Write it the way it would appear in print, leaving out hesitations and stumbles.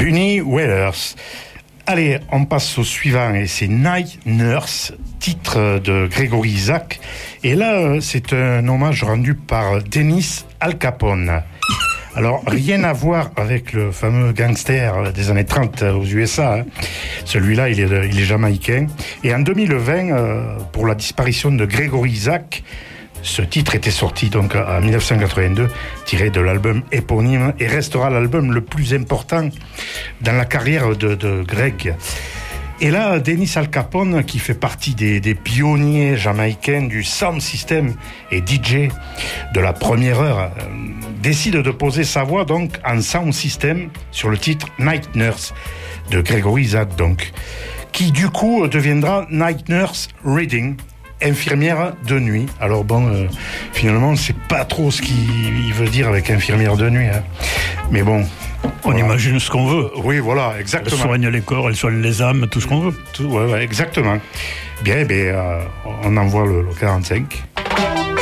Bunny Whalers. Allez, on passe au suivant, et c'est Night Nurse, titre de Gregory Isaac. Et là, c'est un hommage rendu par Dennis Al Capone. Alors, rien à voir avec le fameux gangster des années 30 aux USA. Hein. Celui-là, il est jamaïcain. Et en 2020, pour la disparition de Gregory Isaac, ce titre était sorti donc en 1982, tiré de l'album éponyme, et restera l'album le plus important dans la carrière de Greg. Et là, Dennis Al Capone, qui fait partie des pionniers jamaïcains du sound system et DJ de la première heure, décide de poser sa voix donc en sound system sur le titre Night Nurse de Gregory Isaac, donc, qui du coup deviendra Night Nurse Reading, infirmière de nuit. Alors bon, finalement, on sait pas trop ce qu'il veut dire avec infirmière de nuit. Hein. Mais bon, on imagine ce qu'on veut. Oui, voilà, exactement. Elle soigne les corps, elle soigne les âmes, tout ce qu'on veut. Ouais, exactement. Bien, on envoie le 45.